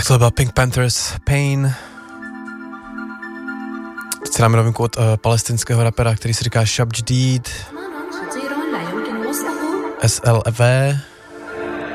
Tak to byla Pink Panthers Pain. Teď si dáme novinku od palestinského rapera, který se říká Shab Jadid. SLV.